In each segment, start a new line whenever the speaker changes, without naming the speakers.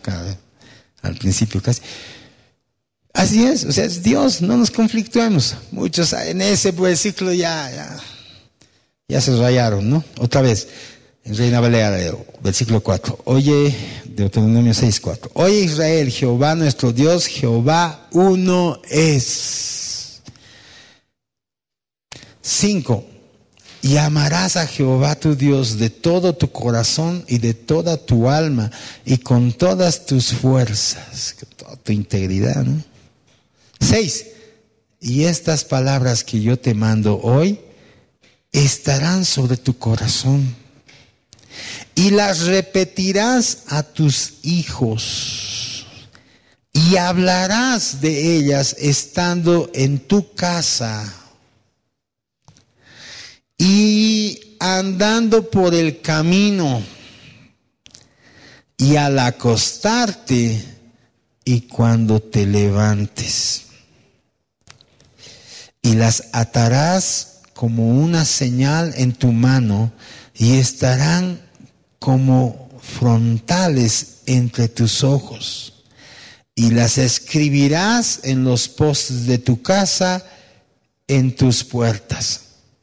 al principio casi. Así es, o sea, es Dios, no nos conflictuemos. Muchos en ese versículo ya se rayaron, ¿no? Otra vez, en Reina Valera, versículo 4. Oye, Deuteronomio 6:4. Oye Israel, Jehová nuestro Dios, Jehová uno es. 5. Y amarás a Jehová tu Dios de todo tu corazón y de toda tu alma y con todas tus fuerzas, con toda tu integridad, ¿no? 6. Y estas palabras que yo te mando hoy estarán sobre tu corazón y las repetirás a tus hijos y hablarás de ellas estando en tu casa y andando por el camino y al acostarte y cuando te levantes. Y las atarás como una señal en tu mano y estarán como frontales entre tus ojos. Y las escribirás en los postes de tu casa, en tus puertas.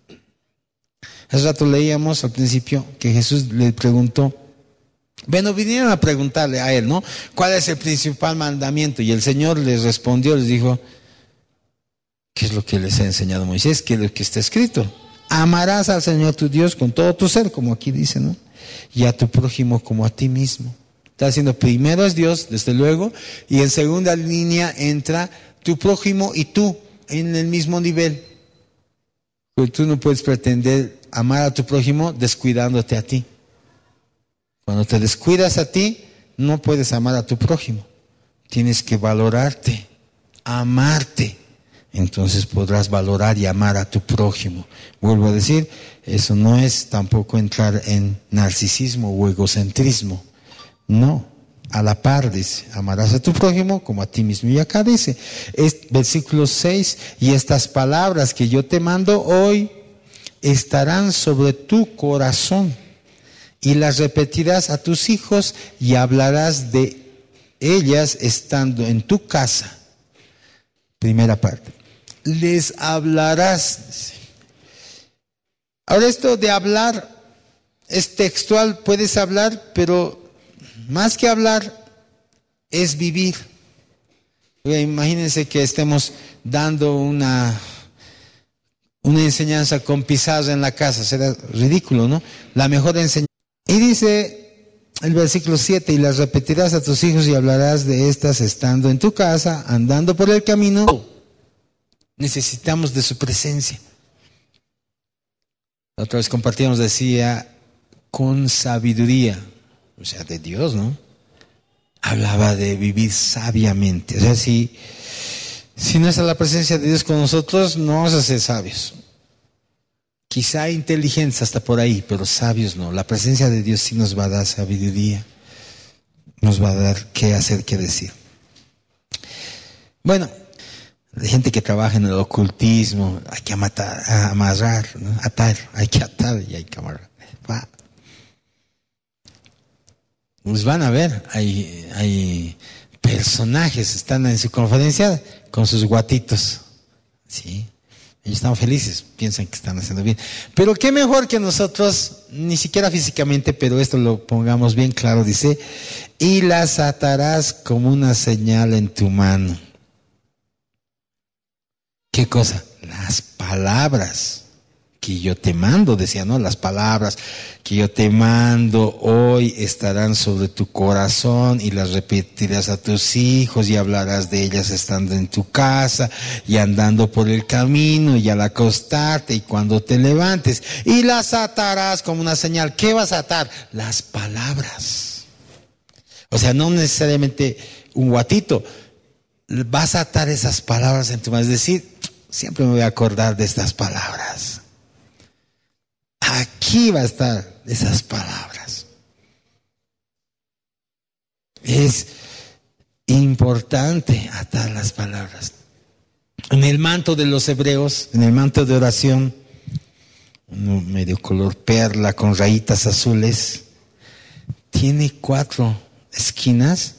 Hace rato leíamos al principio que Jesús le preguntó, bueno, vinieron a preguntarle a él, ¿no? ¿Cuál es el principal mandamiento? Y el Señor les respondió, les dijo, ¿qué es lo que les ha enseñado Moisés? ¿Qué es lo que está escrito? Amarás al Señor tu Dios con todo tu ser, como aquí dice, ¿no? Y a tu prójimo como a ti mismo. Está diciendo, primero es Dios, desde luego, y en segunda línea entra tu prójimo y tú en el mismo nivel. Porque tú no puedes pretender amar a tu prójimo descuidándote a ti. Cuando te descuidas a ti, no puedes amar a tu prójimo. Tienes que valorarte, amarte. Entonces podrás valorar y amar a tu prójimo. Vuelvo a decir, eso no es tampoco entrar en narcisismo o egocentrismo. No, a la par dice, amarás a tu prójimo como a ti mismo. Y acá dice, versículo 6, y estas palabras que yo te mando hoy estarán sobre tu corazón y las repetirás a tus hijos y hablarás de ellas estando en tu casa. Primera parte. Les hablarás. Ahora esto de hablar es textual, puedes hablar, pero más que hablar es vivir. Imagínense que estemos dando una enseñanza con pizarra en la casa, será ridículo, ¿no? La mejor enseñanza. Y dice el versículo 7, y las repetirás a tus hijos y hablarás de estas estando en tu casa, andando por el camino. Necesitamos de su presencia. La otra vez compartíamos, decía, con sabiduría, o sea, de Dios, ¿no? Hablaba de vivir sabiamente. O sea, si no está la presencia de Dios con nosotros, no vamos a ser sabios. Quizá inteligentes hasta por ahí, pero sabios no. La presencia de Dios sí nos va a dar sabiduría. Nos va a dar qué hacer, qué decir. Bueno, hay gente que trabaja en el ocultismo, hay que amarrar, ¿no? Atar, hay que atar y hay que amarrar. Pues van a ver, hay personajes, están en su conferencia con sus guatitos, ¿sí? Ellos están felices, piensan que están haciendo bien. Pero qué mejor que nosotros, ni siquiera físicamente, pero esto lo pongamos bien claro, dice, y las atarás como una señal en tu mano. ¿Qué cosa? Las palabras que yo te mando, decía, ¿no? Las palabras que yo te mando hoy estarán sobre tu corazón y las repetirás a tus hijos y hablarás de ellas estando en tu casa y andando por el camino y al acostarte y cuando te levantes, y las atarás como una señal. ¿Qué vas a atar? Las palabras. O sea, no necesariamente un guatito. Vas a atar esas palabras en tu mano. Es decir, siempre me voy a acordar de estas palabras. Aquí va a estar esas palabras. Es importante atar las palabras. En el manto de los hebreos, en el manto de oración, uno medio color perla con rayitas azules, tiene 4 esquinas